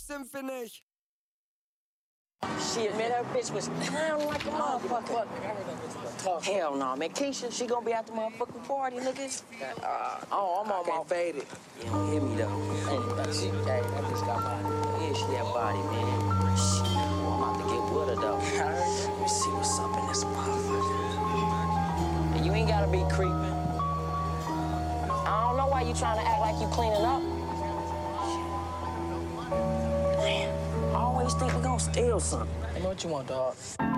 Symphony. Shit, man, that bitch was clowning like a motherfucker. Hell no, man. Keisha, she gonna be at the motherfucking party, niggas. I'm on my Faded. You don't hear me, though. That bitch got body. Yeah, she got body, man. Shit, well, I'm about to get with her, though. Let me see what's up in this motherfucker. And you ain't gotta be creeping. I don't know why you trying to act like you cleaning up. Damn. I always think we gonna steal something. I know what you want, dog.